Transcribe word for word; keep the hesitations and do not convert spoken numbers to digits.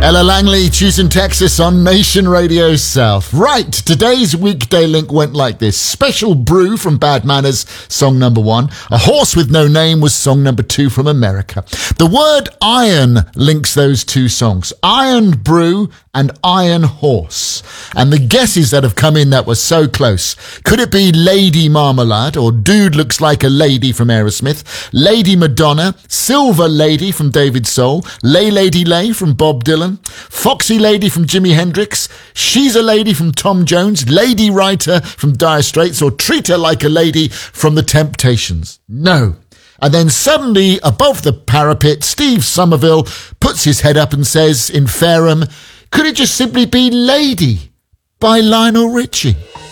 Ella Langley, Houston, Texas on Nation Radio South. Right, today's weekday link went like this. Special Brew from Bad Manners, song number one. A Horse with No Name was song number two from America. The word iron links those two songs. Iron Brew and Iron Horse. And the guesses that have come in that were so close. Could it be Lady Marmalade or Dude Looks Like a Lady from Aerosmith? Lady Madonna, Silver Lady from David Soul, Lay Lady Lay from Bob Dylan, Foxy Lady from Jimi Hendrix, She's a Lady from Tom Jones, Lady Writer from Dire Straits, or Treat Her Like a Lady from The Temptations? No. And then suddenly, above the parapet, Steve Somerville puts his head up and says, in Fairham, could it just simply be Lady by Lionel Richie?